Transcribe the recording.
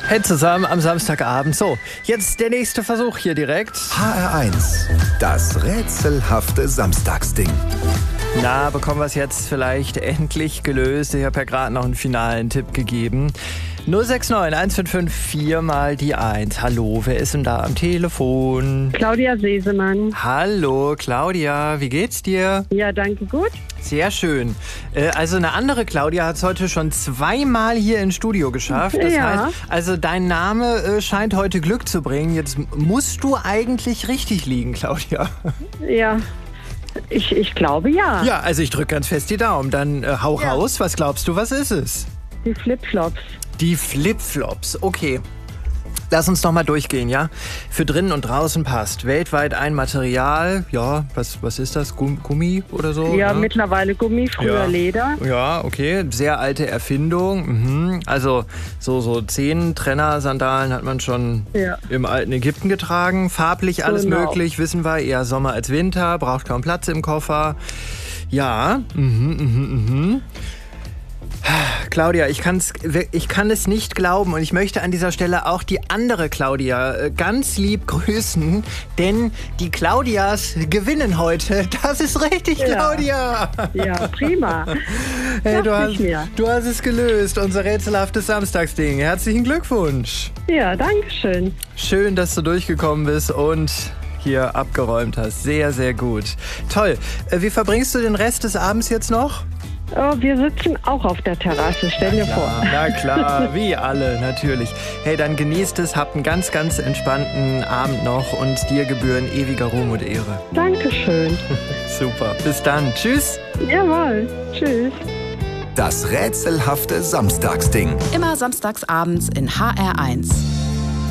Hey zusammen am Samstagabend. So, jetzt der nächste Versuch hier direkt. HR1, das rätselhafte Samstagsding. Na, bekommen wir es jetzt vielleicht endlich gelöst? Ich habe ja gerade noch einen finalen Tipp gegeben. 069 155 4 mal die 1. Hallo, wer ist denn da am Telefon? Claudia Sesemann. Hallo, Claudia, wie geht's dir? Ja, danke, gut. Sehr schön. Also eine andere Claudia hat es heute schon zweimal hier ins Studio geschafft. Das heißt, also dein Name scheint heute Glück zu bringen. Jetzt musst du eigentlich richtig liegen, Claudia. Ja, ich glaube ja. Ja, also ich drücke ganz fest die Daumen. Dann hau raus. Was glaubst du, was ist es? Die Flipflops. Die Flipflops, okay. Lass uns doch mal durchgehen, ja? Für drinnen und draußen passt. Weltweit ein Material, ja, was ist das? Gummi oder so? Ja, mittlerweile Gummi, früher Leder. Ja, okay, sehr alte Erfindung. Mhm. Also so Zehentrenner-Sandalen hat man schon im alten Ägypten getragen. Farblich alles möglich, wissen wir, eher Sommer als Winter, braucht kaum Platz im Koffer. Ja, Claudia, ich kann es nicht glauben und ich möchte an dieser Stelle auch die andere Claudia ganz lieb grüßen, denn die Claudias gewinnen heute. Das ist richtig, Claudia. Ja, prima. Hey, du hast es gelöst, unser rätselhaftes Samstagsding. Herzlichen Glückwunsch. Ja, danke schön. Schön, dass du durchgekommen bist und hier abgeräumt hast. Sehr, sehr gut. Toll. Wie verbringst du den Rest des Abends jetzt noch? Oh, wir sitzen auch auf der Terrasse, stell dir vor. Na klar, wie alle, natürlich. Hey, dann genießt es, habt einen ganz, ganz entspannten Abend noch und dir gebühren ewiger Ruhm und Ehre. Dankeschön. Super, bis dann. Tschüss. Jawohl, tschüss. Das rätselhafte Samstagsding. Immer samstags abends in HR1.